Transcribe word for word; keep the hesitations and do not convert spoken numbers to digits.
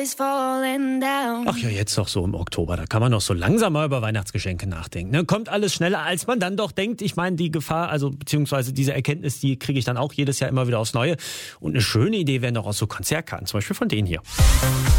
Ach ja, jetzt doch so im Oktober, da kann man noch so langsam mal über Weihnachtsgeschenke nachdenken. Ne? Kommt alles schneller, als man dann doch denkt. Ich meine, die Gefahr, also beziehungsweise diese Erkenntnis, die kriege ich dann auch jedes Jahr immer wieder aufs Neue. Und eine schöne Idee wären doch auch so Konzertkarten, zum Beispiel von denen hier.